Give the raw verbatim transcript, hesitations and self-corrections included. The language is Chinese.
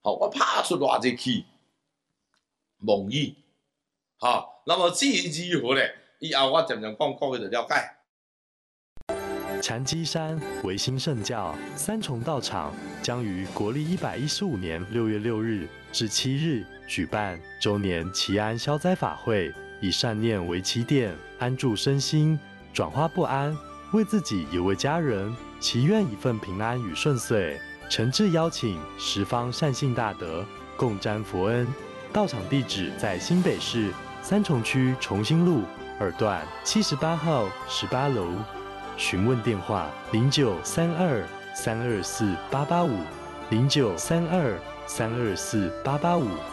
好，我拍出偌济气，梦语，好，那么至于如何咧？以后我渐渐讲，各位就了解。 禅机山维新圣教三重道场将于国历一百一十五年六月六日至七日举办周年祈安消灾法会，以善念为起点，安住身心，转化不安，为自己也为家人祈愿一份平安与顺遂。诚挚邀请十方善信大德共沾佛恩。道场地址在新北市三重区重新路二段七十八号十八楼。询问电话：零九三二三二四八八五，零九三二三二四八八五。